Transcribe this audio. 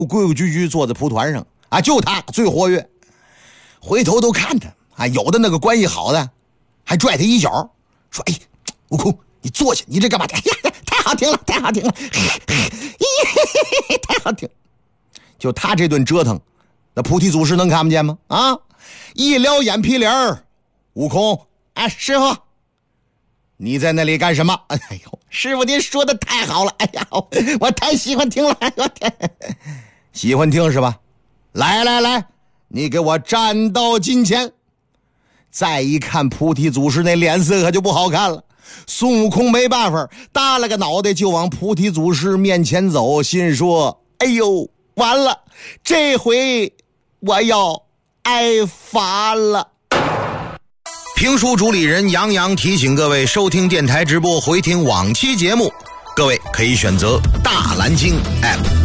规规矩矩坐在蒲团上啊，就他最活跃。回头都看他啊，有的那个关系好的还拽他一脚，说：“哎，悟空，你坐下，你这干嘛？哎呀，太好听了，太好听了，太好听。”就他这顿折腾，那菩提祖师能看不见吗？啊，一撩眼皮帘儿，悟空，哎，师傅，你在那里干什么？哎呦，师傅您说的太好了，哎呀，我太喜欢听了，哎呦天，喜欢听是吧？来来来，你给我站到近前。再一看菩提祖师那脸色可就不好看了。孙悟空没办法，耷了个脑袋就往菩提祖师面前走，心说：哎呦，完了，这回我要挨罚了。评书主理人杨洋提醒各位，收听电台直播回听往期节目，各位可以选择大蓝鲸 app。